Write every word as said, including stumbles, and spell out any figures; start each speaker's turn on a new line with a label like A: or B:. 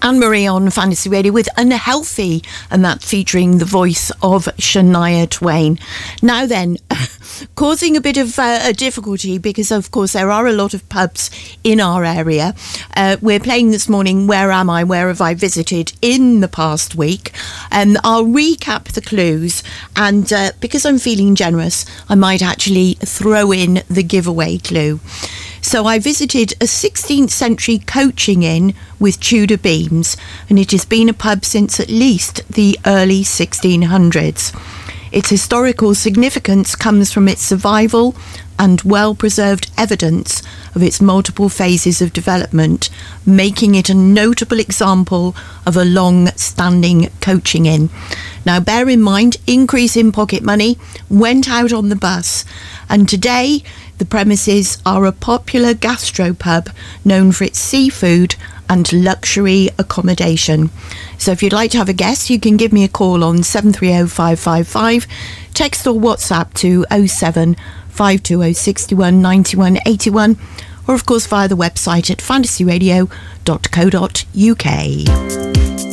A: Anne-Marie on Fantasy Radio with Unhealthy, and that's featuring the voice of Shania Twain. Now then, causing a bit of uh, a difficulty because, of course, there are a lot of pubs in our area. Uh, we're playing this morning Where Am I? Where Have I Visited in the past week? And I'll recap the clues, and uh, because I'm feeling generous, I might actually throw in the giveaway clue. So I visited a sixteenth century coaching inn with Tudor beams, and it has been a pub since at least the early sixteen hundreds. Its historical significance comes from its survival and well-preserved evidence of its multiple phases of development, making it a notable example of a long-standing coaching inn. Now, bear in mind, increase in pocket money went out on the bus, and today the premises are a popular gastropub known for its seafood and luxury accommodation. So if you'd like to have a guess, you can give me a call on seven three oh five five five, text or WhatsApp to oh seven five two oh six one nine one eight one, or of course via the website at fantasy radio dot co dot uk.